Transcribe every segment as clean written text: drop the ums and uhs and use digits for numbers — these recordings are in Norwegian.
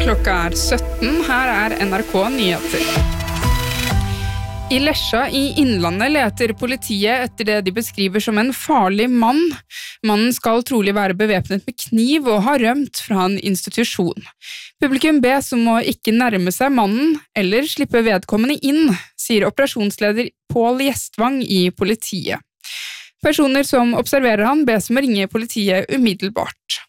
klokka 17. Her NRK Nyheter. I Lesja i Innlandet leter politiet etter det de beskriver som en farlig mann. Mannen skal trolig være bevæpnet med kniv og ha rømt fra en institusjon. Publikum bes om å ikke nærme seg mannen eller slippe vedkommende inn, sier operasjonsleder Pål Gjestvang i politiet. Personer som observerer han bes om å ringe politiet umiddelbart.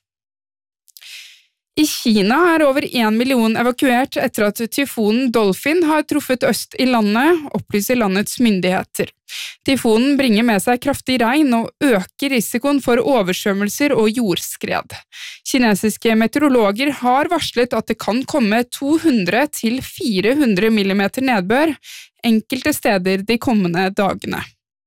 I Kina over 1 million evakuert etter at tyfonen Dolphin har truffet øst i landet, opplyser landets myndigheter. Tyfonen bringer med seg kraftig regn og øker risikoen for oversvømmelser og jordskred. Kinesiske meteorologer har varslet at det kan komme 200 til 400 millimeter nedbør enkelte steder de kommende dagene.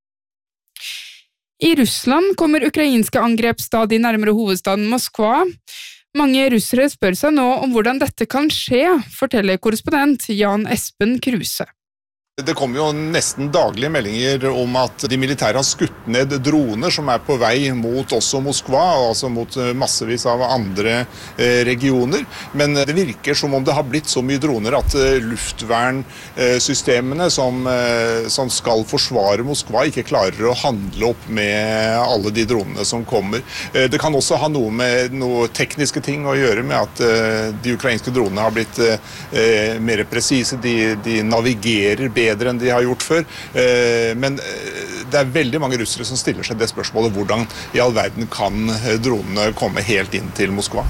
I Russland kommer ukrainske angrep stadig nærmere hovedstaden Moskva. Mange russere spør seg nå om hvordan dette kan skje, forteller korrespondent Jan Espen Kruse. Det kommer jo nesten daglige meldinger om at de militære har skutt ned droner som på vei mot også Moskva, altså mot massevis av andre regioner. Men det virker som om det har blitt så mye droner at luftvernsystemene som skal forsvare Moskva ikke klarer å handle opp med alle de dronene som kommer. Det kan også ha noe med noe tekniske ting å gjøre med at de ukrainske dronene har blitt mer presise, de navigerer bedre enn de har gjort før, men det veldig mange russere som stiller seg det spørsmålet hvordan i all verden kan dronene komme helt inn til Moskva.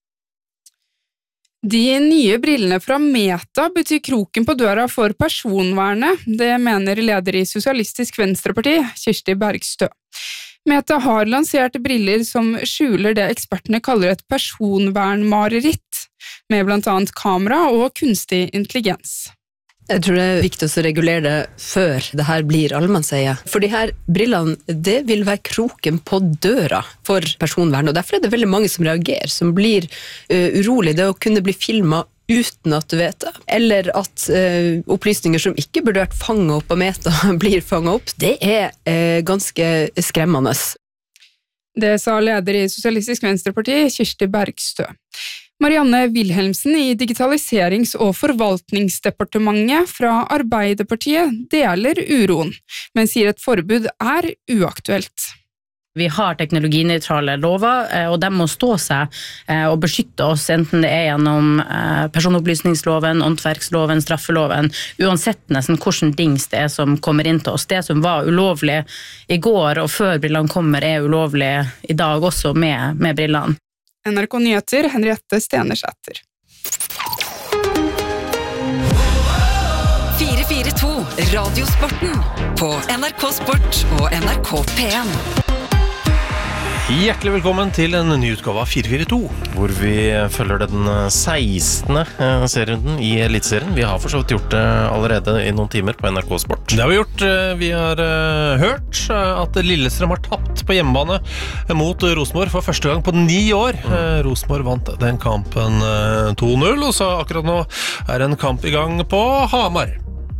De nye brillene fra Meta betyr kroken på døra for personvernet, det mener leder i Sosialistisk Venstreparti, Kirsti Bergstø. Meta har lansert briller som skjuler det ekspertene kaller et personvernmareritt, med blant annet kamera og kunstig intelligens. Jeg tror det viktig å regulere det før det her blir allmannseie. For de her brillene, det vil være kroken på døra for personvern, og derfor det veldig mange som reagerer, som blir urolig. Det å kunne bli filmet uten at du vet det, eller at opplysninger som ikke burde vært fanget opp av Meta blir fanget opp, det ganske skremmende. Det sa leder i Sosialistisk Venstreparti, Kirsti Bergstø. Marianne Wilhelmsen i Digitaliserings- og forvaltningsdepartementet fra Arbeiderpartiet deler uroen, men sier et forbud uaktuelt. Vi har teknologineutrale lover, og de må stå seg og beskytte oss, enten det gjennom personopplysningsloven, åndsverksloven, straffeloven, uansett nesten hvordan dings det som kommer inn til oss. Det som var ulovlig i går og før brillene kommer ulovlig i dag også med brillene. NRK Nyheter, Henriette Stenersæter. 442 Radiosporten på NRK Sport og NRK P1. Hjertelig velkommen til en ny utgave av 442, hvor vi følger den 16. serierunden i Eliteserien. Vi har for så vidt gjort det allerede i noen timer på NRK Sport. Det har vi gjort. Vi har hørt at Lillestrøm har tapt på hjemmebane mot Rosenborg for første gang på 9 år. Rosenborg vant den kampen 2-0, og så akkurat nå en kamp i gang på Hamar.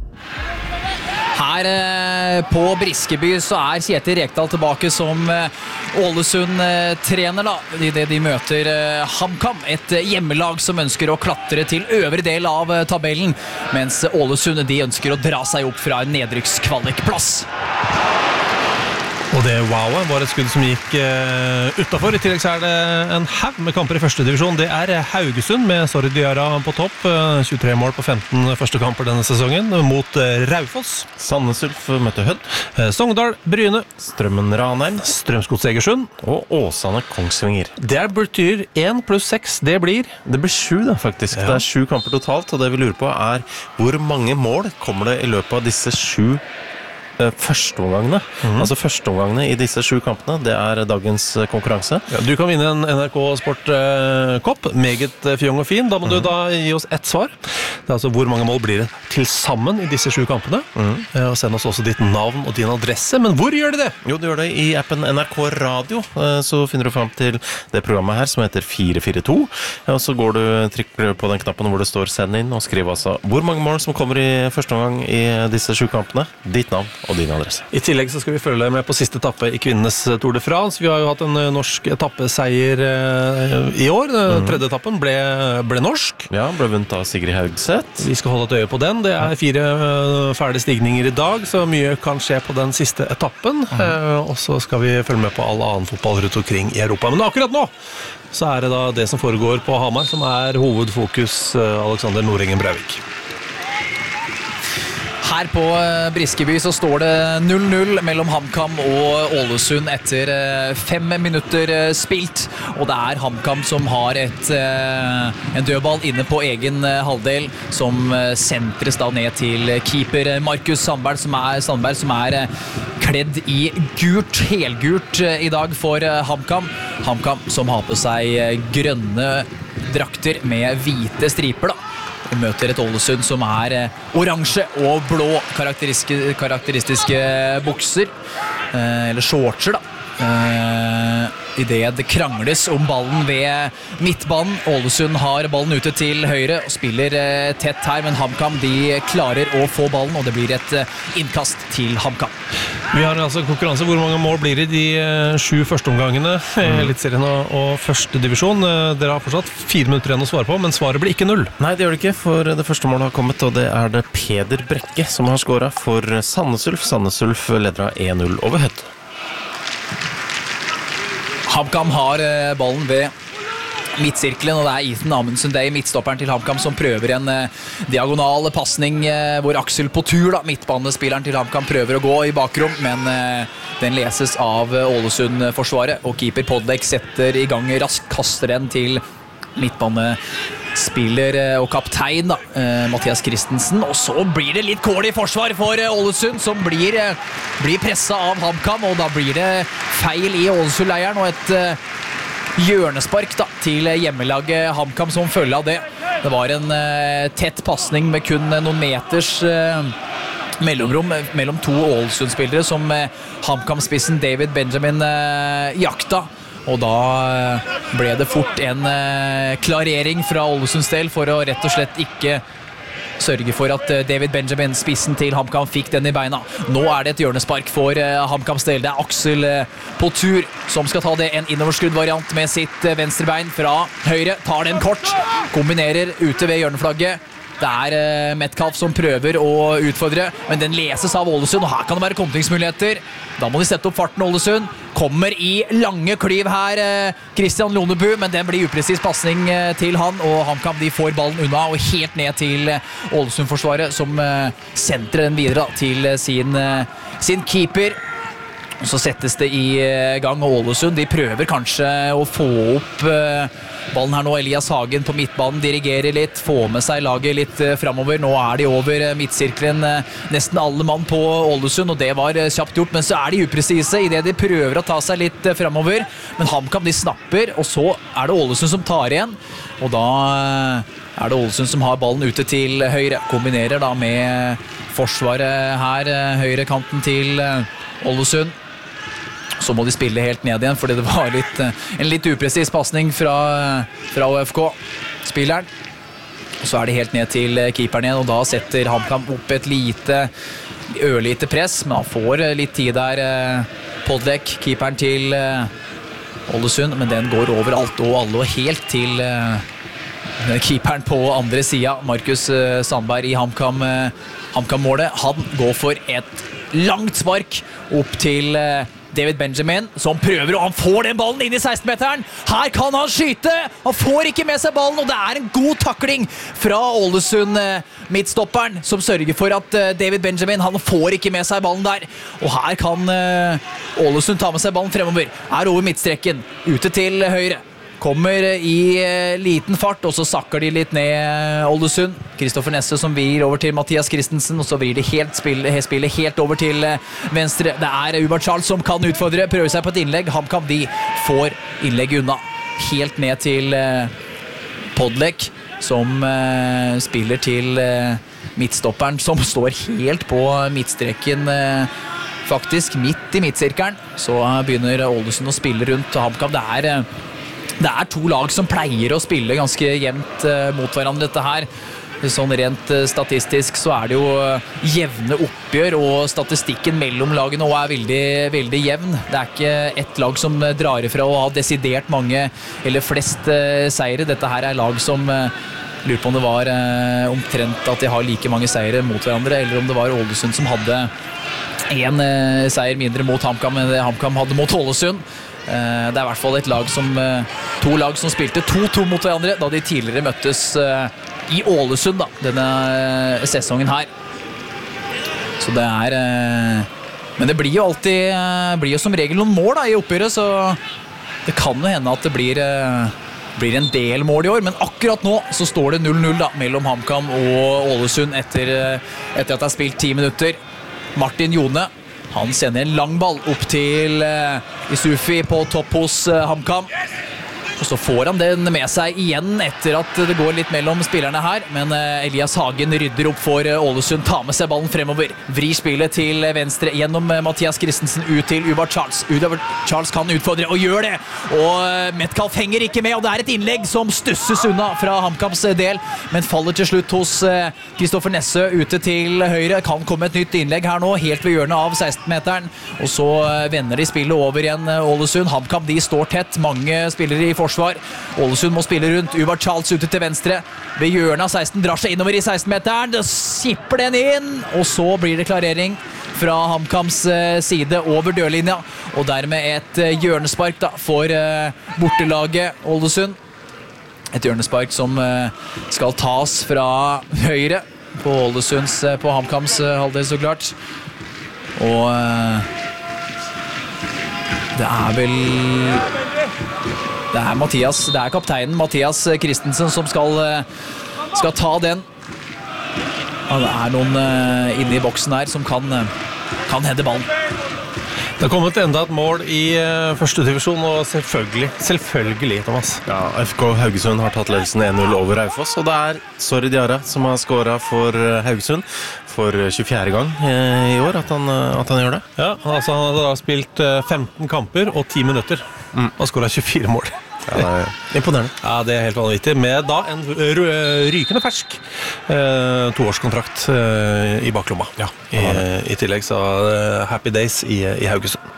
Her på Briskeby så Kjetil Rekdal tilbake som Ålesund-trener da, i det de møter HamKam, et hjemmelag som ønsker å klatre til øvre del av tabellen, mens Ålesund de ønsker å dra seg opp fra en nedrykkskvalikplass. Og det wowet var et skudd som gikk utenfor. I tillegg så det en haug med kamper i første divisjon. Det Haugesund med Sorry Diarra på topp. 23 mål på 15 første kamper denne sesongen mot Raufoss. Sandnes Ulf møtte Hødd. Sogndal, Bryne, Strømmen Ranheim, Strømsgods Egersund og Åsane Kongsvinger. Det betyr 1 pluss 6, det blir 7 da faktisk. Ja. Det 7 kamper totalt, og det vi lurer på hvor mange mål kommer det i løpet av disse 7 førsteomgangene. Altså førsteomgangene i disse 7 kampene, det dagens konkurranse. Ja, du kan vinne en NRK Sport-kopp, meget fjong og fin. Da må du da gi oss ett svar. Det altså hvor mange mål blir det til sammen i disse 7 kampene. Og send oss også ditt navn og din adresse. Men hvor gjør de det? Jo, du gjør det i appen NRK Radio. Så finner du frem til det programmet her som heter 442. Og så går du, trykker på den knappen hvor det står send inn og skriv altså hvor mange mål som kommer i første omgang i disse 7 kampene, ditt navn og din adresse. I tillegg så skal vi følge med på siste etappe i kvinnenes Tour de France. Vi har jo hatt en norsk etappeseier i år. Tredje etappen ble norsk. Ja, ble vunnet av Sigrid Haugseth. Vi skal holde et øye på den. Det 4 ferdige stigninger i dag, så mye kan skje på den siste etappen. Og så skal vi følge med på all annen fotball rundt omkring i Europa. Men akkurat nå så det da det som foregår på Hamar, som hovedfokus. Alexander Nordengen Breivik. Her på Briskeby så står det 0-0 mellom HamKam og Ålesund etter 5 minutter spilt, og det HamKam som har en dødball inne på egen halvdel, som sentres da ned til keeper Markus Sandberg, som kledd i gult, helgult i dag for HamKam. HamKam som har på seg grønne drakter med hvite striper da. Og møter et Ålesund som oransje og blå karakteristiske bukser, eller shortser da. I det krangles om ballen ved midtbanen. Ålesund har ballen ute til høyre og spiller tett her, men HamKam de klarer å få ballen, og det blir et innkast til HamKam. Vi har altså konkurranse. Hvor mange mål blir det de 7 første omgangene i Eliteserien og første divisjon? Dere har fortsatt 4 minutter igjen å svare på, men svaret blir ikke 0. Nei, det gjør det ikke, for det første målet har kommet, og det det Peder Brekke som har skåret for Sandnes Ulf. Sandnes Ulf leder av 1-0 over Hødd. HamKam har ballen ved midtsirkelen, og det Ethan Amundsen, det midtstopperen til HamKam, som prøver en diagonal passning, hvor Aksel på tur, da, midtbanespilleren til HamKam, prøver å gå i bakrom, men den leses av Ålesund-forsvaret, og keeper Podlek setter i gang raskt, kaster den til midtbanespiller og kaptein da, Mathias Christensen, og så blir det litt kål i forsvar for Ålesund, som blir presset av HamKam, og da blir det feil i Ålesund-leiren, og et hjørnespark da, til hjemmelaget HamKam som følge av det. Det var en tett passning med kun noen meters mellomrom mellom 2 Ålesund-spillere som HamKam-spissen David Benjamin jakta. Og da ble det fort en klarering fra Ålesunds del for å rett og slett ikke sørge for at David Benjamin, spissen til HamKam, fikk den i beina. Nå det et hjørnespark for HamKams del. Det Aksel på tur som skal ta det, en innoverskrudd variant med sitt venstre bein fra høyre. Tar den kort, kombinerer ute ved hjørneflagget. Det Metcalf som prøver å utfordre, men den leses av Ålesund, og her kan det være kontringsmuligheter. Da må de sette opp farten, Ålesund. Kommer i lange klyv her, Christian Lonebu, men den blir upresis passning til han, og HamKam de får ballen unna, og helt ned til Ålesund-forsvaret, som sentrer den videre til sin keeper. Og så settes det i gang, og Ålesund de prøver kanskje å få opp ballen her nå. Elias Hagen på midtbanen dirigerer litt, får med seg laget litt fremover. Nå de over midtsirkelen, nesten alle mann på Ålesund, og det var kjapt gjort, men så de upresise i det de prøver å ta seg litt fremover. Men HamKam de snapper, og så det Ålesund som tar igjen, og da det Ålesund som har ballen ute til høyre. Kombinerer da med forsvaret her, høyre kanten til Ålesund. Så må de spille helt ned igjen, fordi det var en litt upresis passning fra ÅFK-spilleren. Og så det helt ned til keeperen igjen, og da setter HamKam opp et ørlite press, men han får litt tid der, Podlek, keeperen til Ålesund, men den går over alt og alle, og helt til keeperen på andre siden, Markus Sandberg i HamKam-målet. Han går for et langt spark opp til David Benjamin, som prøver, og han får den ballen inn i 16-meteren. Her kan han skyte! Han får ikke med seg ballen, og det en god takling fra Ålesund midtstopperen, som sørger for at David Benjamin, han får ikke med seg ballen der. Og her kan Ålesund ta med seg ballen fremover. Over midtstreken, ute til høyre. Kommer i liten fart, og så sakker de litt ned Ålesund. Kristoffer Nesse som vir over til Mathias Christensen, og så vir de spillet helt over til venstre. Det Ubert Charles som kan utfordre, prøver seg på et innlegg. HamKam de får innlegg unna. Helt ned til Podlek, som spiller til midtstopperen, som står helt på midtstreken, faktisk midt i midtsirkelen. Så begynner Ålesund å spille rundt HamKam. Det 2 lag som pleier å spille ganske jevnt mot hverandre. Dette her sånn rent statistisk så det jo jevne oppgjør, og statistikken mellom lagene også veldig, veldig jevn. Det ikke ett lag som drar ifra å ha desidert mange eller flest seire. Dette her lag som lurer på om det var omtrent at de har like mange seire mot hverandre, eller om det var Ålesund som hadde en seier mindre mot HamKam enn det HamKam hadde mot Ålesund. Det I hvert fall et lag som, to lag som spilte 2-2 mot hverandre da de tidligere møttes I Ålesund da, denne sesongen her. Så det men det blir jo alltid blir jo som regel noen mål da, I oppgjøret, så det kan jo hende at det blir en del mål I år, men akkurat nå så står det 0-0 da, mellom HamKam og Ålesund etter at det spilt 10 minutter. Martin Jone, han sender en lang ball opp til Isufi på topp hos HamKam. Og så får han den med seg igjen etter at det går litt mellom spillerne her, men Elias Hagen rydder opp for Ålesund, tar med seg ballen fremover, vrir spillet til venstre gjennom Mathias Christensen ut til Ubar Charles. Ubar Charles kan utfordre og gjør det, og Metcalf henger ikke med, og det et innlegg som stusses unna fra HamKams del, men faller til slutt hos Kristoffer Nesse ute til høyre. Kan komme et nytt innlegg her nå, helt ved hjørnet av 16-meteren, og så vender de spillet over igjen Ålesund. HamKam, de står tett, mange spillere I forsvar. Ålesund må spille rundt. Ubar Charles ute til venstre. Ved hjørnet av 16 drar seg innover I 16-meteren. Det skipper den inn, og så blir det klarering fra HamKams side over dørlinja, og dermed et hjørnespark da, for bortelaget Ålesund. Et hjørnespark som skal tas fra høyre på Ålesunds, på HamKams halvdel så klart. Og det vel det Mathias, det kapteinen Mathias Christensen som skal ta den. Ja, det noen inne I boksen her som kan hente ballen. Det har kommet enda et mål I første divisjon, og selvfølgelig, Thomas. Ja, FK Haugesund har tatt ledelsen 1-0 over Raufoss, og det Sorry Diarra som har skåret for Haugesund for 24. gang I år at han gjør det. Ja, altså han har da spilt 15 kamper og 10 minutter, og skåret 24 mål. Ja, det imponerende. Ja, det helt vanvittig. Med da en rykende fersk 2-årskontrakt I baklomma. Ja, I tillegg så happy days I Haugesund.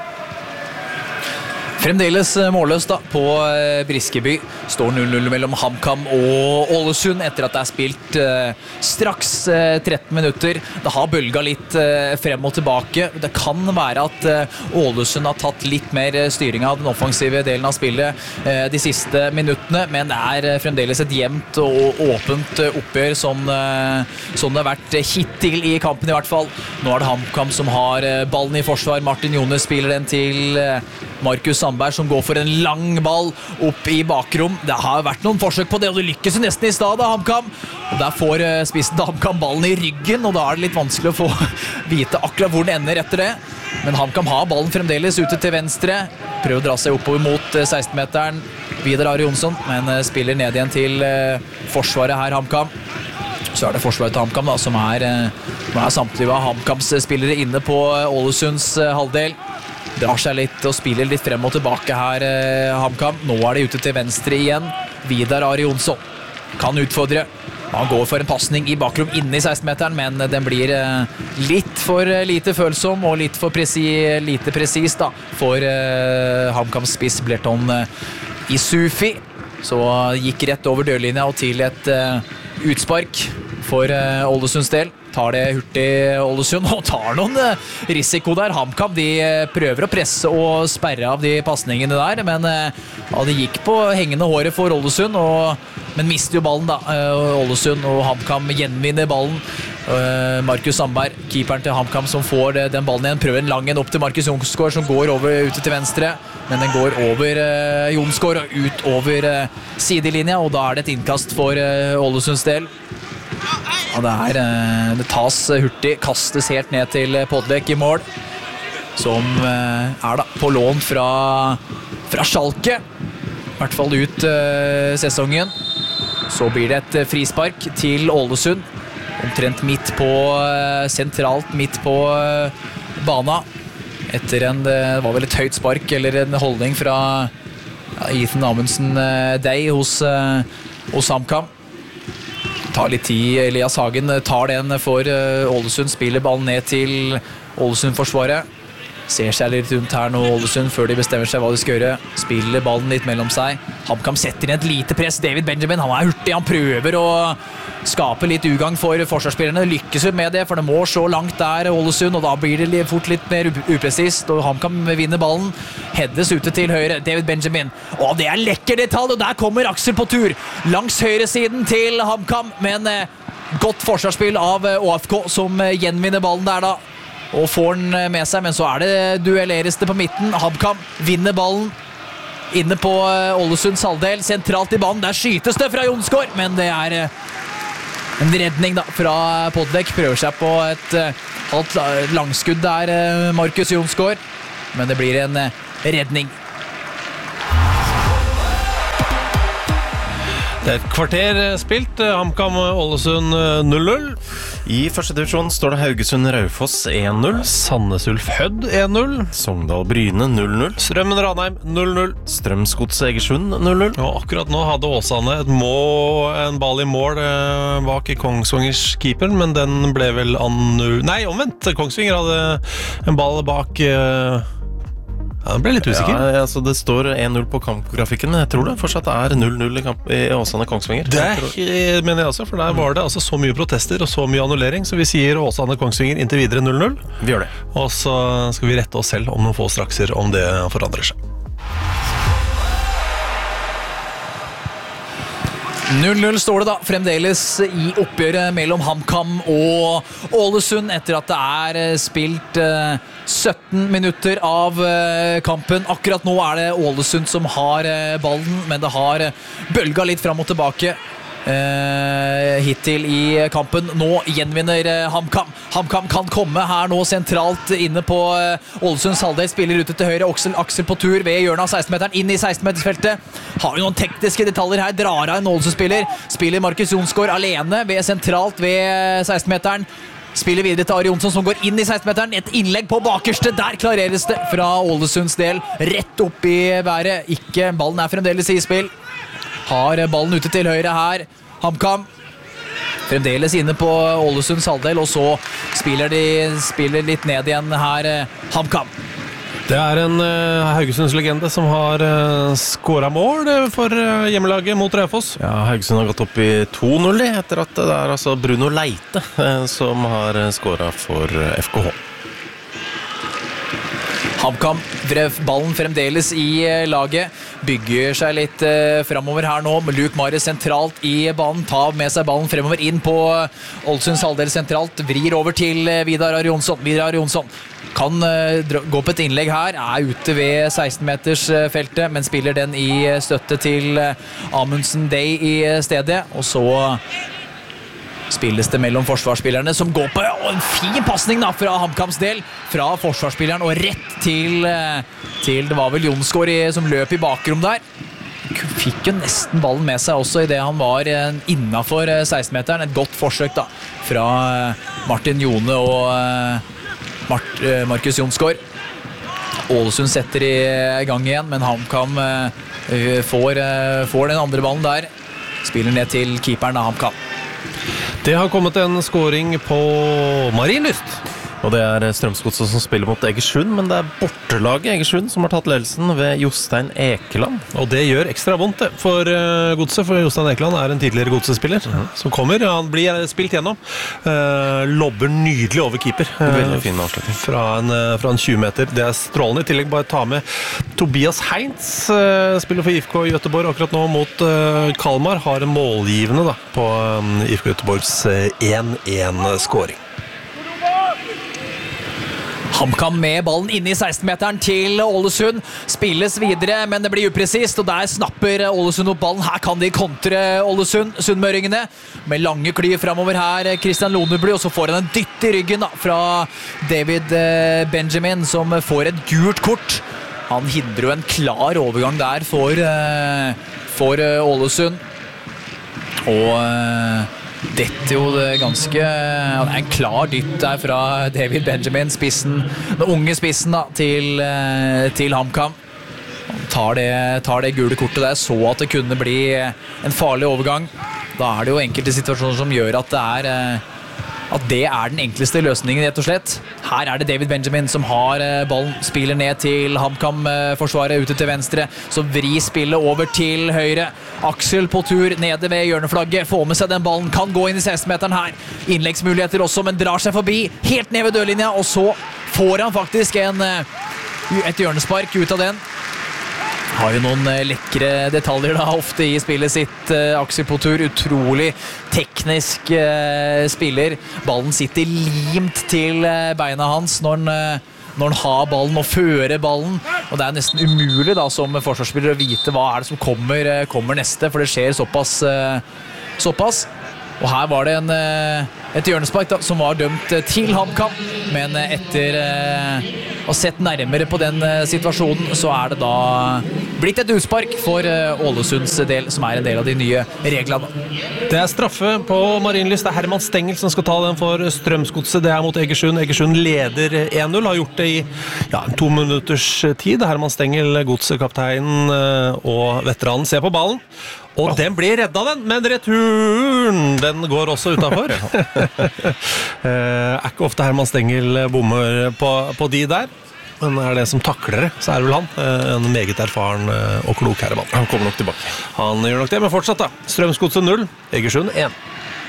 Fremdeles målløst da på Briskeby. Står 0-0 mellom HamKam og Ålesund etter at det spilt straks 13 minutter. Det har bølget litt frem og tilbake. Det kan være at Ålesund har tatt litt mer styring av den offensive delen av spillet de siste minuttene, men det fremdeles et jevnt og åpent oppgjør som det har vært hittil I kampen I hvert fall. Nå det HamKam som har ballen I forsvar. Martin Jone spiller den til Markus Sandberg som går for en lang ball opp I bakrom. Det har vært noen forsøk på det, og det lykkes nesten I stad av HamKam. Og der får spissen til HamKam ballen I ryggen, og da det litt vanskelig å få vite akkurat hvor den ender etter det. Men HamKam har ballen fremdeles ute til venstre. Prøver å dra seg oppover mot 16-meteren. Vidar Ari Jonsson, men spiller ned igjen til forsvaret her, HamKam. Så det forsvaret til HamKam da, som nå samtidig av HamKams spillere inne på Ålesunds halvdel. Drar seg litt og spiller litt frem og tilbake her, HamKam. Nå det ute til venstre igjen. Vidar Ari Jonsson kan utfordre. Han går for en passning I bakrom inne I 16-meteren, men den blir litt for lite følsom og litt for lite presis da, for HamKams spiss Blerton Isufi. Så gikk rett over dørlinja og til et utspark for Ålesunds del. Tar det hurtig Ålesund og tar noen risiko der. HamKam, de prøver å presse og sperre av de passningene der, men ja, det gikk på hengende håret for Ålesund, men mister jo ballen da. Ålesund og HamKam gjenvinner ballen. Markus Sandberg, keeperen til HamKam, som får den ballen igjen, prøver en lang en opp til Markus Jonsgaard, som går over ute til venstre, men den går over Jonsgaard og ut over sidelinja, og da det et innkast for Ålesunds del. Ja, det tas hurtig, kastes helt ned til Podlek I mål, som da på lån fra Schalke, I hvert fall ut sesongen. Så blir det et frispark til Ålesund, omtrent sentralt midt på bana, etter det var vel et høyt spark, eller en holdning fra Ethan Amundsen Day hos HamKam. Tar litt tid, Elias Hagen tar den for Ålesund, spiller ballen ned til Ålesund-forsvaret. Ser seg litt rundt her nå, Ålesund, før de bestemmer seg hva de skal gjøre. Spiller ballen litt mellom seg. HamKam setter inn et lite press. David Benjamin, han hurtig, han prøver å skape litt ugang for forsvarsspillerne. Lykkes jo med det, for det må så langt der Ålesund, og da blir det fort litt mer upresist, og HamKam vinner ballen. Heddes ute til høyre, David Benjamin. Å, det en lekker detalj, og der kommer Aksel på tur. Langs høyre siden til HamKam, men godt forsvarsspill av ÅFK, som gjenvinner ballen der da. Og får den med seg, men så det duelleres det på midten. HamKam vinner ballen inne på Ålesunds halvdel, sentralt i banen. Der skytes det fra Jonsgaard, men det en redning da fra Podlek. Prøver seg på et halvt langskudd der, Markus Jonsgaard, men det blir en redning. Det et kvarter spilt, HamKam Ålesund 0-0. I første divisjon står det Haugesund-Raufoss 1-0. Sandnes Ulf Hødd 1-0. Sogndal-Bryne 0-0. Strømmen-Ranheim 0-0. Strømsgodset Egersund 0-0. Og akkurat nå hadde Åsane en ball i mål bak i Kongsvingers keeper, men den ble vel Nei, omvendt. Kongsvinger hadde en ball bak den ble litt usikker. Ja, altså det står 1-0 på kampgrafikken, men jeg tror det fortsatt 0-0 i Åsane-Kongsvinger. Det mener jeg også, for der var det altså så mye protester og så mye annullering, så vi sier Åsane-Kongsvinger inntil videre 0-0. Vi gjør det. Og så skal vi rette oss selv om noen få strakser om det forandrer seg. 0-0 står det da, fremdeles i oppgjøret mellom HamKam og Ålesund, etter at det spilt 17 minutter av kampen. Akkurat nå det Ålesund som har ballen, men det har bølget litt fram og tilbake hittil i kampen. Nå gjenvinner HamKam. HamKam kan komme her nå sentralt inne på Ålesunds halvdel, spiller ute til høyre, Aksel på tur ved hjørnet av 16-meteren, inn i 16-metersfeltet. Har jo noen tekniske detaljer her, drar av en Ålesund-spiller. Spiller Markus Jonsgaard alene sentralt ved 16-meteren. Spiller videre til Ari Jonsson som går inn i 16-meteren. Et innlegg på bakerste, der klareres det fra Ålesunds del. Rett opp i været. Ballen fremdeles i spill. Har ballen ute til høyre her. HamKam fremdeles inne på Ålesunds halvdel, og så spiller litt ned igjen her HamKam. Det en Haugesunds legende som har skåret mål for hjemmelaget mot Raufoss. Ja, Haugesund har gått opp i 2-0 etter at det altså Bruno Leite som har skåret for FKH. HamKam, ballen fremdeles i laget, bygger seg litt fremover her nå, med Luke Mares sentralt i banen, tar med seg ballen fremover inn på Ålesunds halvdel sentralt, vrir over til Vidar Jonsson kan gå på et innlegg her, ute ved 16-metersfeltet, men spiller den i støtte til Amundsen Day i stedet, og så spilles det mellom forsvarsspillerne som går på en fin passning da, fra HamKams del, fra forsvarsspilleren og rett til det var vel Jonsgaard som løp i bakrom der. Fikk jo nesten ballen med seg også i det han var innenfor 16-meteren. Et godt forsøk da, fra Martin Jone og Markus Jonsgaard. Ålesund setter i gang igjen, men HamKam får den andre ballen der. Spiller ned til keeperen av HamKam. Det har kommet en scoring på Marienlyst. Og det Strømsgodset som spiller mot Egersund, men det bortelaget Egersund som har tatt ledelsen ved Jostein Ekeland. Og det gjør ekstra vondt for Godset, for Jostein Ekeland en tidligere Godsespiller som kommer. Han blir spilt gjennom. Lobber nydelig over keeper. Veldig fin avslutning. Fra en 20 meter. Det strålende. I tillegg bare ta med Tobias Heinz, spiller for IFK Göteborg akkurat nå mot Kalmar, har en målgivende da, på IFK Göteborgs 1-1-scoring. HamKam med ballen inne i 16-meteren til Ålesund. Spilles videre, men det blir upresist, og der snapper Ålesund opp ballen. Her kan de kontre Ålesund, sunnmøringene, med lange kly fremover her. Christian Lonebly, og så får han en dytt i ryggen da, fra David Benjamin, som får et gult kort. Han hindrer jo en klar overgang der for Ålesund. Og dette jo det ganske en klar dytt der fra David Benjamin, spissen, den unge spissen da, til HamKam. Han tar det gule kortet der, så at det kunne bli en farlig overgang. Da det jo enkelte situasjoner som gjør at det den enkleste løsningen, rett og slett. Her det David Benjamin som har ballen, spiller ned til HamKam-forsvaret ute til venstre, så vrir spillet over til høyre. Aksel på tur nede ved hjørneflagget, får med seg den ballen, kan gå inn i 16-meteren her. Innleggsmuligheter også, men drar seg forbi, helt ned ved dørlinja, og så får han faktisk et hjørnespark ut av den. Har jo noen lekre detaljer da, ofte i spillet sitt. Aksel på tur, utrolig teknisk spiller. Ballen sitter limt til beina hans når han har ballen og fører ballen. Og det nesten umulig da, som forsvarsspiller å vite hva det som kommer neste, for det skjer såpass. Og her var det et hjørnespark da, som var dømt til HamKam, men etter å sett nærmere på den situasjonen, så det da blitt et utspark for Ålesunds del, som en del av de nye reglene. Det straffe på Marienlyst. Det Herman Stengel som skal ta den for Strømsgodset. Det mot Egersund. Egersund leder 1-0, har gjort det i 2 minutters tid. Herman Stengel, godsekapteinen og veteranen, ser på ballen. Og den blir redda, men returen, den går også utenfor. Ikke ofte Herman Stengel bommer på de der, men det som takler det, så det vel han. En meget erfaren og klok herremann. Han kommer nok tilbake. Han gjør nok det, men fortsatt da. Strømsgodset 0, Egersund 1.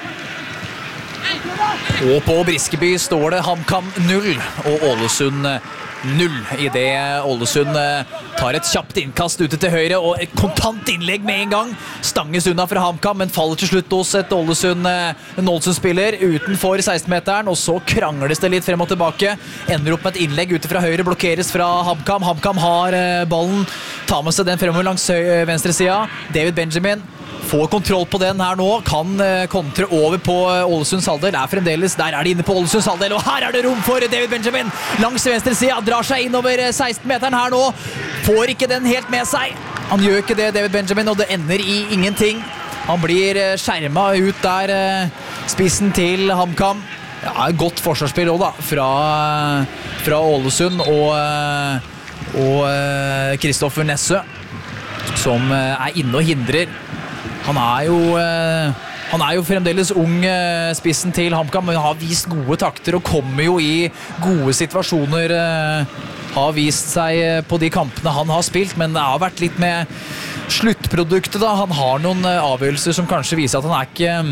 Og på Briskeby står det HamKam 0 og Ålesund 0 i det Ålesund tar et kjapt innkast ute til høyre og et kontant innlegg med en gang. Stanges unna fra HamKam, men faller til slutt hos en Ålesund-spiller utenfor 16-meteren, og så krangles det litt frem og tilbake. Ender opp med et innlegg ute fra høyre, blokkeres fra HamKam. HamKam har ballen, tar med seg den fremover langs venstre sida. David Benjamin får kontroll på den her nå, kan kontre over på Ålesunds halvdel, fremdeles, der de inne på Ålesunds halvdel, og her det rom for David Benjamin, langs venstre sida, drar seg innover 16-meteren her nå, får ikke den helt med seg, han gjør ikke det, David Benjamin, og det ender i ingenting, han blir skjermet ut der, spissen til HamKam, godt forsvarsspill også da, fra Ålesund og Kristoffer Nessø, som inne og hindrer. Han jo fremdeles ung, spissen til HamKam, men har vist gode takter og kommer jo i gode situasjoner, har vist seg på de kampene han har spilt, men det har vært litt med sluttproduktet da. Han har noen avgjørelser som kanskje viser at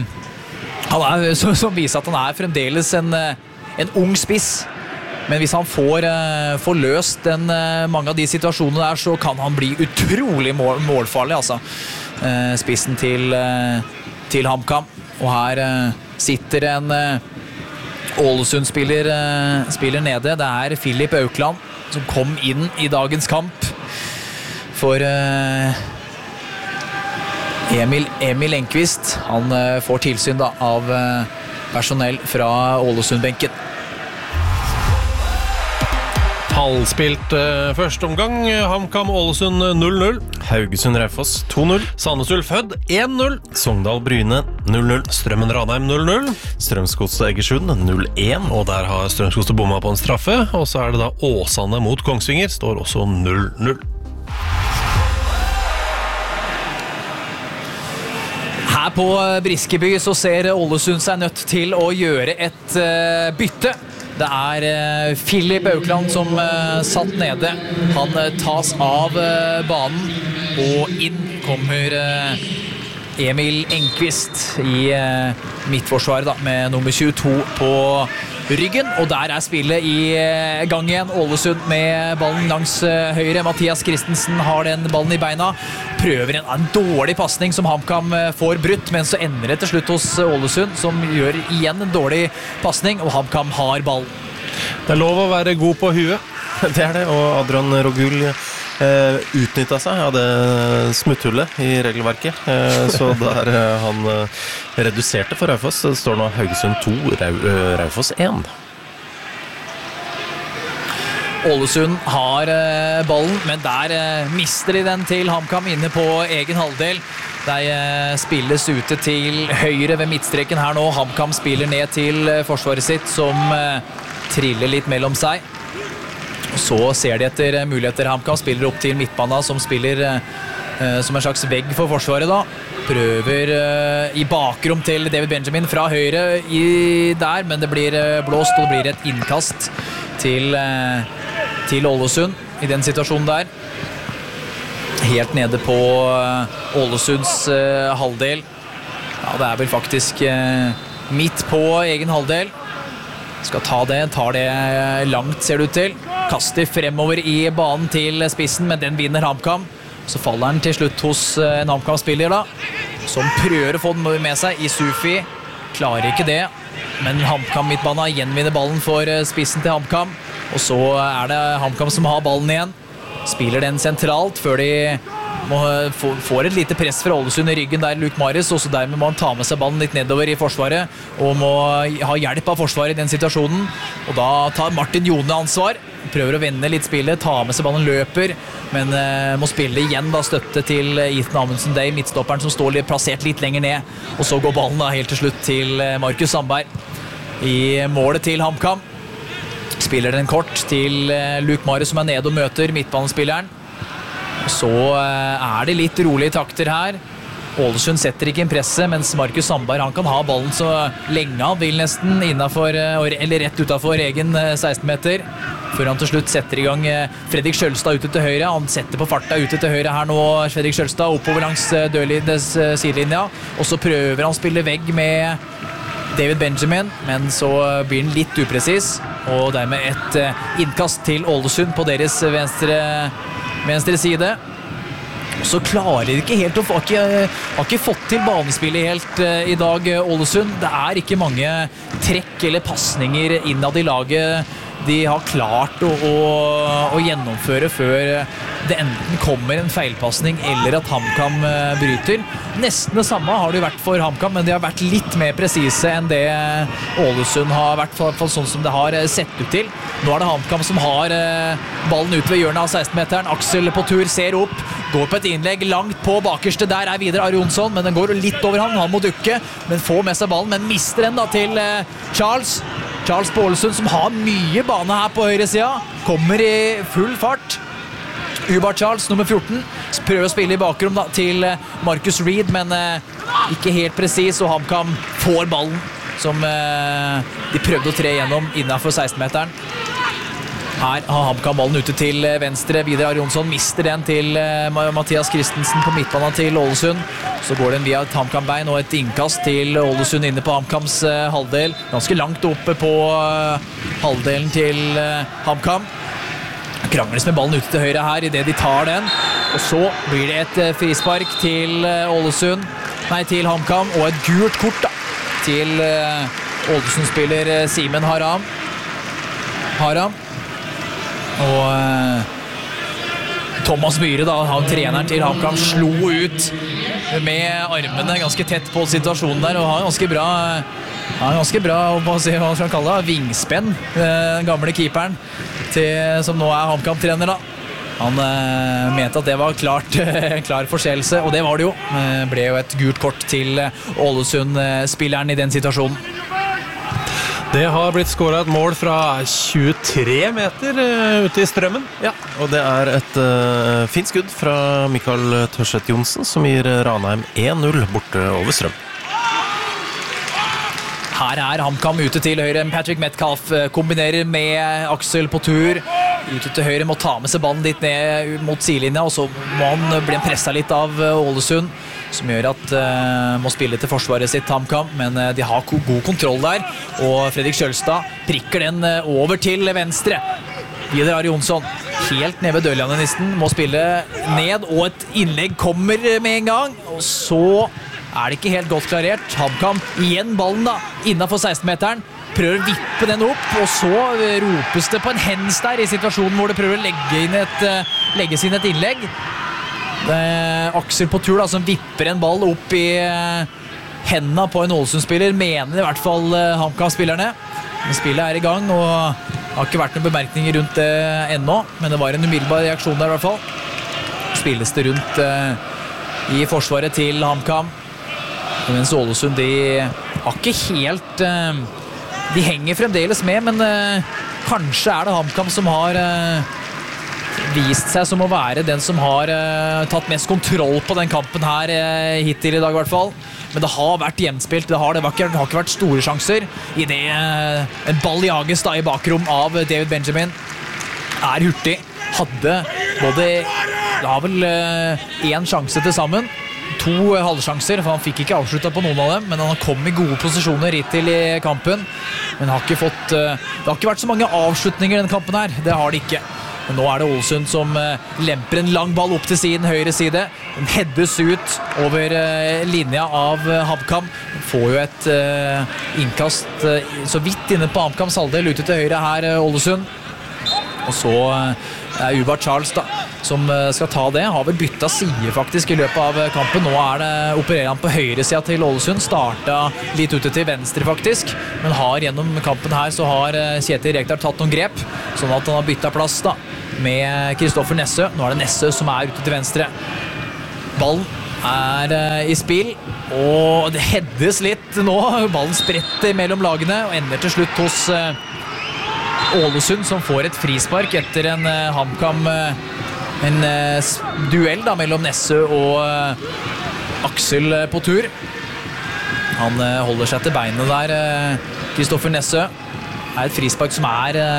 som viser at han fremdeles en ung spiss. Men hvis han får løst mange av de situasjonene der, så kan han bli utrolig målfarlig, altså. Spissen til HamKam. Og her sitter en Ålesund-spiller nede. Det Filip Aukland som kom inn i dagens kamp for Emil Enqvist. Han får tilsyn da, av personell fra Ålesund-benken. Halvspilt første omgang. HamKam Ålesund 0-0. Haugesund Raufoss 2-0. Sandnes Ulf Hødd 1-0. Sogndal Bryne 0-0. Strømmen Ranheim 0-0. Strømsgodset Egersund 0-1. Og der har Strømsgodset bommet på en straffe. Og så det da Åsane mot Kongsvinger. Står også 0-0. Her på Briskeby så ser Ålesund seg nødt til å gjøre et bytte. Det Filip Aukland som satt nede. Han tas av banen, og inn kommer Emil Enqvist i midtforsvaret da, med nummer 22 på ryggen, og der spillet i gang igjen. Ålesund med ballen langs høyre. Mathias Christensen har den ballen i beina. Prøver en dårlig passning som HamKam får brutt, men så ender det til slutt hos Ålesund, som gjør igjen en dårlig passning, og HamKam har ballen. Det lov å være god på huet. Det det, og Adrian Rogul utnyttet seg av det smutthullet i regelverket, så der han reduserte for Raufoss. Det står nå Haugesund 2, Raufoss 1. Ålesund har ballen, men der mister de den til HamKam inne på egen halvdel. De spilles ute til høyre ved midtstreken her nå. HamKam spiller ned til forsvaret sitt, som triller litt mellom seg. Så ser de etter muligheter. HamKam spiller opp til midtbanen, som spiller som en slags vegg for forsvaret da. Prøver i bakrom til David Benjamin fra høyre der, men det blir blåst, og det blir et innkast til Ålesund i den situasjonen der. Helt nede på Ålesunds halvdel. Ja, det vel faktisk midt på egen halvdel. Skal ta det, tar det langt ser det ut til. Kaster fremover i banen til spissen, men den vinner HamKam. Så faller den til slutt hos en HamKam-spiller da, som prøver å få den med seg i Sufi. Klarer ikke det, men HamKam midtbana gjenvinner ballen for spissen til HamKam. Og så det HamKam som har ballen igjen. Spiller den sentralt før de får et lite press fra Ålesund i ryggen der Luke Marius, og så dermed må han ta med seg ballen litt nedover i forsvaret og må ha hjelp av forsvaret i den situasjonen, og da tar Martin Jone ansvar, prøver å vende litt spillet, ta med seg ballen, løper, men må spille igjen da, støtte til Ethan Amundsen Day, midtstopperen som står plassert litt lenger ned, og så går ballen da helt til slutt til Markus Sandberg i målet til HamKam. Spiller den kort til Luke Marius som nede og møter midtbanespilleren. Så det litt rolige takter her. Ålesund setter ikke en presse, mens Markus Sandberg han kan ha ballen så lenge han vil nesten innenfor, eller rett utenfor egen 16-meter. Før han til slutt setter i gang Fredrik Skjølstad ute til høyre. Han setter på farta ute til høyre her nå, Fredrik Skjølstad, oppover langs dørlinjes sidelinja. Og så prøver han å spille vegg med David Benjamin, men så blir den litt upresis, og dermed et innkast til Ålesund på deres venstre side. Så klarer de ikke helt har ikke fått til banespillet helt i dag, Ålesund. Det ikke mange trekk eller passninger innad i laget de har klart å gjennomføre før det enten kommer en feilpassning eller at HamKam bryter. Nesten det samme har det vært for HamKam, men de har vært litt mer presise enn det Ålesund har vært, i hvert fall sånn som det har sett ut til. Nå det HamKam som har ballen ut ved hjørnet av 16-meteren. Aksel på tur, ser opp, går på et innlegg langt på bakerste. Der Vidar Arjonsson, men den går litt over han må dukke, men får med seg ballen, men mister den da til Charles på Ålesund, som har mye bane her på høyre sida, kommer i full fart. Ubar Charles, nummer 14, prøver å spille i bakrom da, til Marcus Reed, men ikke helt presis, og HamKam får ballen, som de prøvde å tre gjennom innenfor 16-meteren. Her har HamKam ballen ute til venstre. Vidar Arjonsson mister den til Mathias Christensen på midtbanen til Ålesund. Så går den via et HamKam-bein og et innkast til Ålesund inne på HamKams halvdel. Ganske langt oppe på halvdelen til HamKam. Krangles med ballen ute til høyre her i det de tar den. Og så blir det et frispark til Ålesund. Nei, til HamKam, og et gult kort da, til Ålesund-spiller Simen Haram. Og Thomas Myhre da, han treneren til HamKam, slo ut med armene ganske tett på situasjonen der, og har ganske bra hva skal man kalle det, vingspenn, den gamle keeperen som nå HamKam-trener da. Han mente at det var klar forseelse, og det var det jo. Ble jo et gult kort til Ålesund-spilleren i den situasjonen. Det har blitt skåret et mål fra 23 meter ute i strømmen. Ja, og det et fint skudd fra Mikael Tørseth Johnsen, som gir Ranheim 1-0 borte over strøm. Her HamKam ute til høyre. Patrick Metcalf kombinerer med Aksel på tur. Ute til høyre, må ta med seg ballen litt ned mot sidelinja, og så må han bli presset litt av Ålesund, som gjør at må spille til forsvaret sitt HamKam, men de har god kontroll der, og Fredrik Skjølstad prikker den over til venstre. Vidar Arjonsson, helt ned ved dørlinjen, må spille ned, og et innlegg kommer med en gang, og så det ikke helt godt klarert. HamKam igjen ballen da, innenfor 16-meteren, prøver å vippe den opp, og så ropes det på en hens der i situasjonen hvor det prøver å legges inn et innlegg. Aksel på tur da, som vipper en ball opp i hendene på en Ålesund-spiller, mener i hvert fall HamKam-spillerne. Men spillet i gang, og har ikke vært noen bemerkninger rundt det ennå, men det var en umiddelbar reaksjon der i hvert fall. Spilles det rundt i forsvaret til HamKam, mens Ålesund de har ikke helt de henger fremdeles med, men kanskje det HamKam som har vist seg som å være den som har tatt mest kontroll på den kampen her hittil i dag i hvert fall. Men det har vært jevnspilt, det har ikke vært store sjanser i det en ball jages da i bakrom av David Benjamin. Hurtig, hadde både, det har vel en sjanse til sammen, 2 halvsjanser, for han fikk ikke avsluttet på noen av dem, men han kom i gode posisjoner hittil i kampen, men har ikke fått, det har ikke vært så mange avslutninger i denne kampen her, det har det ikke. Men nå det Ålesund som lemper en lang ball opp til sin høyre side. Den heades ut over linja av HamKam. Får jo et innkast så vidt inne på HamKams halvdel ute til høyre her, Ålesund. Og så Ubar Charles da, som skal ta det. Har vel byttet side faktisk i løpet av kampen. Nå opererer han på høyre siden til Ålesund. Startet litt ute til venstre faktisk. Men gjennom kampen her så har Kjetil Rekdal tatt noen grep. Sånn at han har byttet plass da med Kristoffer Nessø. Nå det Nessø som ute til venstre. Ballen i spill, og det heades litt nå. Ballen spretter mellom lagene og ender til slutt hos Ålesund, som får et frispark etter en HamKam, en duell da mellom Nessø og Aksel på tur. Han holder seg til beinet der, Kristoffer Nessø. Et frispark som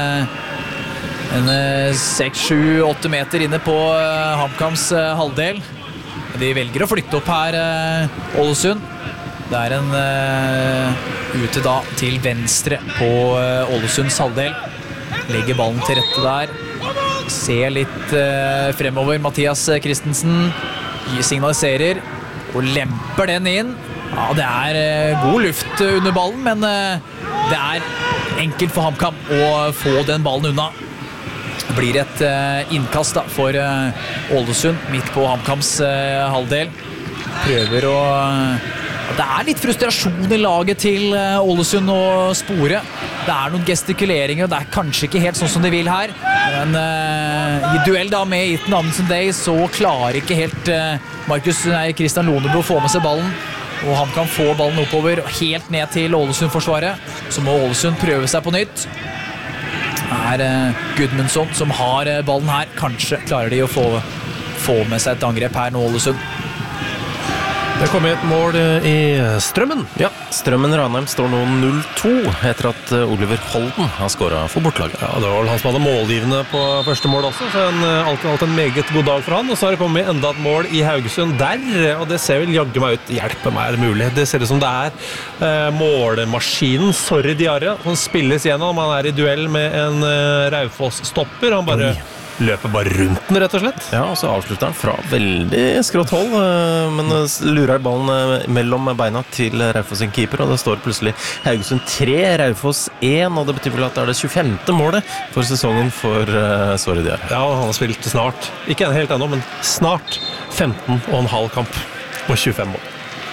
en 6-7-8 meter inne på HamKams halvdel. De velger å flytte opp her, Ålesund. Det en ute da til venstre på Ålesunds halvdel. Legger ballen til rette der. Ser litt fremover. Mathias Christensen signaliserer og lemper den inn. Ja, det god luft under ballen, men det enkelt for HamKam å få den ballen unna. Det blir et innkast da for Ålesund midt på HamKams halvdel. Prøver å... Det litt frustrasjon i laget til Ålesund å spore. Det noen gestikuleringer, og det kanskje ikke helt sånn som de vil her. Men i duell da med Ethan Amundsen Day så klarer ikke helt Christian Lonebro få med seg ballen. Og han kan få ballen oppover helt ned til Ålesund-forsvaret. Så må Ålesund prøve seg på nytt. Det Gudmundsson som har ballen her. Kanskje klarer de å få med seg et angrep her nå, Ålesund. Det kom et mål i Strømmen. Ja, Strømmen Ranheim står nå 0-2 etter at Oliver Holden har skåret for bortlaget. Ja, det var vel han som hadde målgivende på første mål også, så alt en meget god dag for han. Og så har det kommet enda et mål i Haugesund der, og det ser vel jagge meg ut. Hjelpe meg det mulig. Det ser ut som det målemaskinen Sorry Diarra som spilles gjennom. Han i duell med en Raufoss-stopper. Han bare... løper bare rundt den, rett og slett. Ja, og så avslutter han fra veldig skrått hold, men lurer ballen mellom beina til Raufoss sin keeper, og det står plutselig Haugesund 3, Raufoss 1, og det betyr vel at det det 25. målet for sesongen for Sorry Diarra. Ja, han har spilt snart, ikke helt ennå, men snart 15,5 kamp og 25 mål.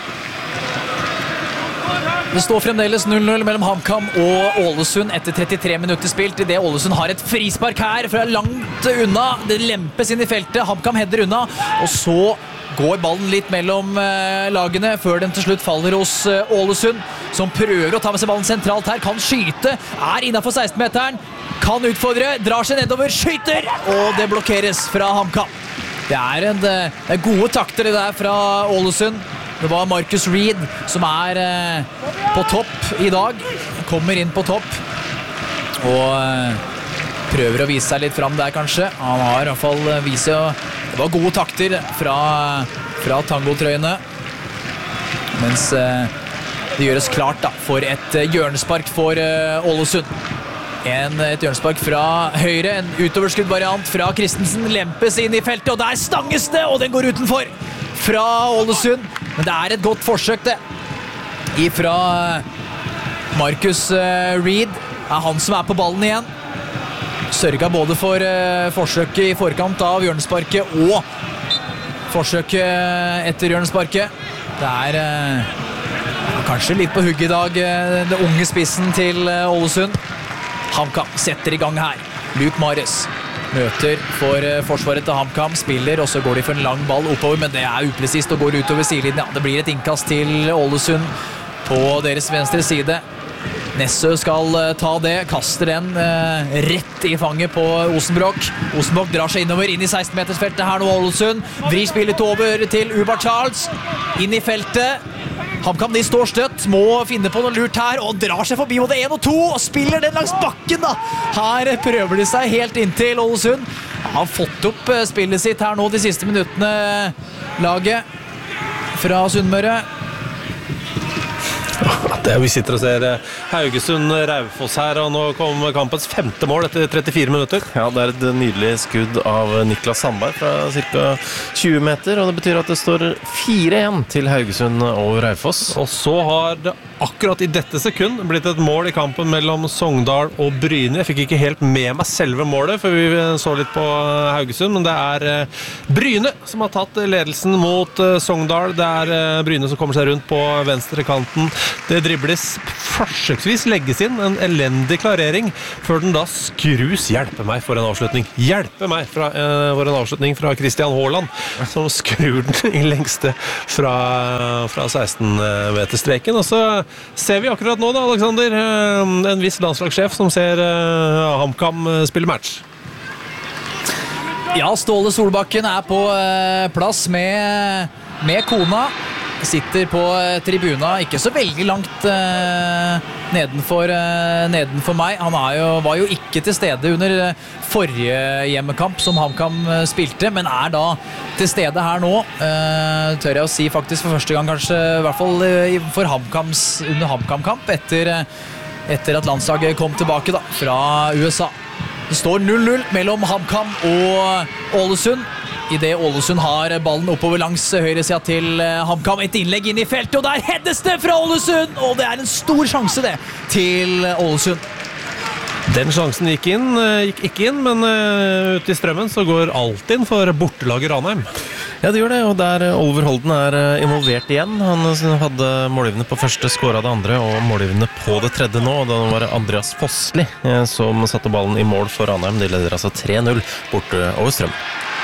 Det står fremdeles 0-0 mellom HamKam og Ålesund etter 33 minutter spilt. I det Ålesund har et frispark her fra langt unna. Det lempes inn i feltet. HamKam header unna, og så går ballen litt mellom lagene før den til slutt faller hos Ålesund, som prøver å ta med seg ballen sentralt her. Kan skyte, innenfor 16-meteren, kan utfordre, drar seg nedover, skyter, og det blokkeres fra HamKam. Det gode takter det der fra Ålesund. Det var Marcus Reed som på topp i dag. Kommer inn på topp og prøver å vise seg litt fram der kanskje. Han har i hvert fall vist det var gode takter fra tangotrøyene. Mens det gjøres klart da for et hjørnespark for Ålesund. Et hjørnespark fra høyre, en utoverskuddvariant fra Christensen, lempes inn i feltet, og der stanges det, og den går utenfor fra Ålesund. Men det et godt forsøk det ifra Marcus Reed. Han som på ballen igjen. Sørget både for forsøket i forkant av hjørnesparket og forsøket etter hjørnesparket. Det kanskje litt på hugg i dag, det unge spissen til Ålesund. HamKam setter i gang her. Luke Mares møter for forsvaret til HamKam, spiller, og så går de for en lang ball oppover, men det upresist og går utover sidelinjen. Ja, det blir et innkast til Ålesund på deres venstre side. Nessø skal ta det, kaster den rett i fanget på Osenbrock. Osenbrock drar seg innover, inn i 16-metersfeltet her nå, Ålesund. Vrir spillet over til Ubar Charles, inn i feltet. HamKam, de står støtt, må finne på noe lurt her, og drar seg forbi både 1 og 2, og spiller den langs bakken da. Her prøver de seg helt inntil Ålesund. Har fått opp spillet sitt her nå de siste minuttene, laget fra Sunnmøre. Vi sitter og ser Haugesund-Raufoss her, og nå kom kampens 5. mål etter 34 minutter. Ja, det et nydelig skudd av Niklas Sandberg fra ca. 20 meter, og det betyr at det står 4-1 til Haugesund og Raufoss. Og så har det akkurat i dette sekund blitt et mål i kampen mellom Sogndal og Bryne. Jeg fikk ikke helt med meg selve målet, for vi så litt på Haugesund, men det Bryne som har tatt ledelsen mot Sogndal. Det Bryne som kommer seg rundt på venstre kanten. Det dribles forsøksvis, legges inn en elendig klarering, før den da skrus. Hjelpe meg for en avslutning. Hjelpe meg for en avslutning fra Christian Haaland, som skrur den i lengste fra 16-meterstreken. Og så ser vi akkurat nå da, Alexander, en viss landslagssjef som ser HamKam spille match. Ja, Ståle Solbakken på plass med kona. Sitter på tribuna, ikke så veldig langt nedenfor meg. Han var jo ikke til stede under forrige hjemmekamp som HamKam spilte, men da til stede her nå, tør jeg å si faktisk for første gang kanskje, i hvert fall for under HamKam-kamp, etter at landslaget kom tilbake da, fra USA. Det står 0-0 mellom HamKam og Ålesund. I det Ålesund har ballen oppover langs høyre siden til HamKam. Et innlegg inn i feltet, og der heades det fra Ålesund! Og det en stor sjanse det til Ålesund. Den sjansen gikk ikke inn, men ut i strømmen så går alt inn for bortelaget Ranheim. Ja, det gjør det, og der Oliver Holden involvert igjen. Han hadde målgivende på første, skåret det andre, og målgivende på det tredje nå. Da var det Andreas Fossli som satte ballen i mål for Ranheim. De leder altså 3-0 borte over strøm.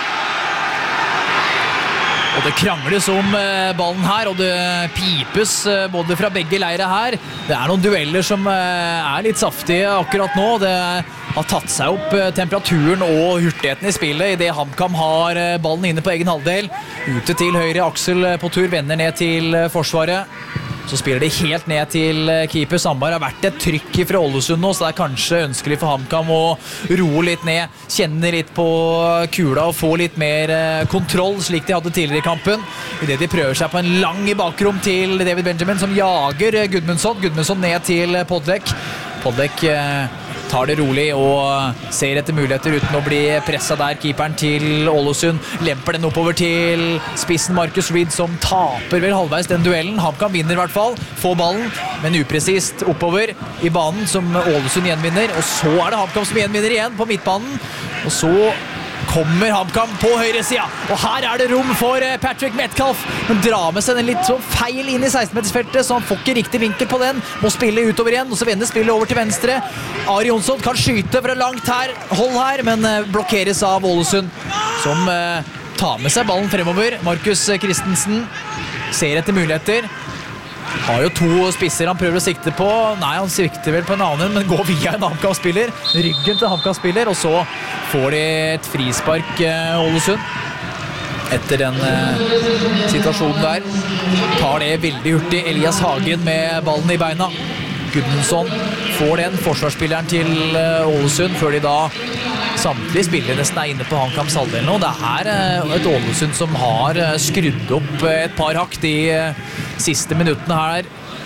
Og det krangles om ballen her, og det pipes både fra begge leire her. Det noen dueller som litt saftige akkurat nå. Det har tatt seg opp temperaturen og hurtigheten i spillet i det HamKam har ballen inne på egen halvdel. Ute til høyre, Aksel på tur, vender ned til forsvaret. Så spiller de helt ned til keeper. Sandberg har vært et trykk fra Ålesund nå, så det kanskje ønskelig for HamKam å roe litt ned, kjenne litt på kula og få litt mer kontroll, slik de hadde tidligere i kampen. I det de prøver seg på en lang i bakrom til David Benjamin, som jager Gudmundsson ned til Podlek. Podlek tar det rolig og ser etter muligheter uten å bli presset der. Keeperen til Ålesund lemper den oppover til spissen Marcus Reed, som taper vel halvveis den duellen. HamKam vinner i hvert fall, får ballen, men upresist oppover i banen som Ålesund gjenvinner. Og så det HamKam som gjenvinner igjen på midtbanen. Og så kommer HamKam på høyre sida, og her det rom for Patrick Metcalf, men drar med seg den litt sånn feil inn i 16-metersfeltet, så han får ikke riktig vinkel på den, må spille utover igjen, og så vender spillet over til venstre. Ari Jonsson kan skyte fra langt hold her, men blokkeres av Ålesund, som tar med seg ballen fremover. Markus Christensen ser etter muligheter. Har jo to spisser han prøver å sikte på. Nei, han sikter vel på en annen, men går via en HamKam-spiller. Ryggen til HamKam-spiller, og så får de et frispark Ålesund. Etter den situasjonen der. Tar det veldig hurtig. Elias Hagen med ballen i beina. Gudmundsson får den. Forsvarsspilleren til Ålesund, før de da samtlige spillere nesten inne på HamKams halvdel nå. Det et Ålesund som har skrudd opp et par hakk de siste minuttene her.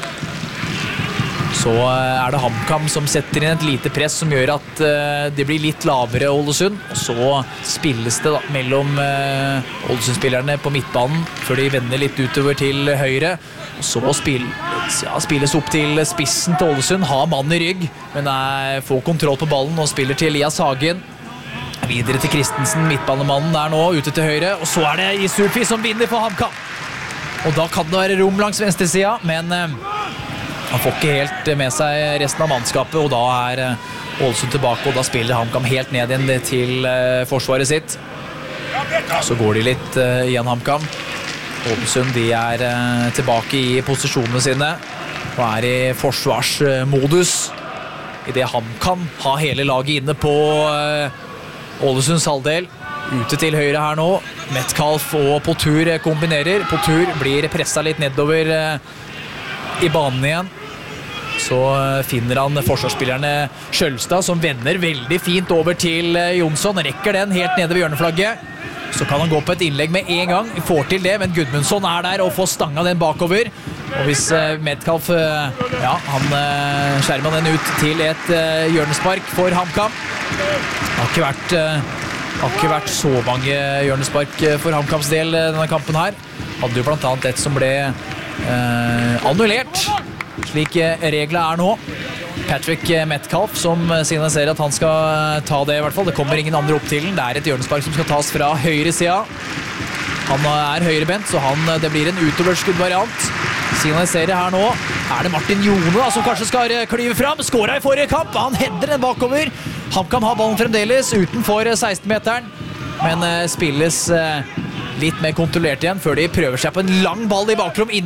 Så det HamKam som setter inn et lite press som gjør at det blir litt lavere Ålesund. Og så spilles det da mellom Ålesund-spillerne på midtbanen før de vender litt utover til høyre. Og så spilles opp til spissen til Ålesund, har mann i rygg, men får kontroll på ballen og spiller til Elias Hagen. Videre til Christensen, midtbanemannen der nå, ute til høyre, og så det Isulfi som vinner for HamKam. Og da kan det være rom langs venstre sida, men han får ikke helt med seg resten av mannskapet, og da Ålesund tilbake, og da spiller HamKam helt ned igjen til forsvaret sitt. Så går de litt igjen HamKam. Ålesund, de tilbake i posisjonene sine. og er i forsvarsmodus. I det HamKam har hele laget inne på Ålesunds halvdel. Ute til høyre her nå. Metcalf og Potur kombinerer. Potur blir presset litt nedover i banen igjen. Så finner han forsvarsspillerne Skjølstad, som vender veldig fint over til Jonsson. Rekker den helt nede ved hjørneflagget. Så kan han gå på et innlegg med en gang. Får til det, men Gudmundsson er der og får stanga den bakover. Og hvis Metcalf, han skjermer den ut til et hjørnespark for HamKam. Det har ikke vært så mange hjørnespark for HamKams del denne kampen her. Hadde jo blant annet et som ble annullert, slik reglene er nå. Patrick Metcalf som signaliserer at han skal ta det i hvert fall. Det kommer ingen andre opp til den. Det er et hjørnespark som skal tas fra høyre siden. Han er høyrebent, så det blir en utoverskudd variant. Signaliserer her nå. Er det Martin Jone da, som kanskje skal klyve fram? Skåret i forrige kamp. Han header den bakover. HamKam har ballen fremdeles utenfor 16-meteren, men spilles litt mer kontrollert igjen før de prøver seg på en lang ball i bakrom.